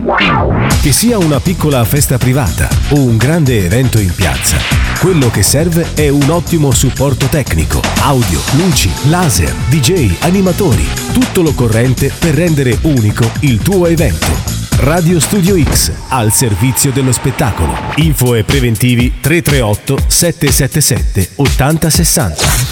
Che sia una piccola festa privata o un grande evento in piazza, quello che serve è un ottimo supporto tecnico, audio, luci, laser, DJ, animatori, tutto l'occorrente per rendere unico il tuo evento. Radio Studio X, al servizio dello spettacolo. Info e preventivi 338 777 8060.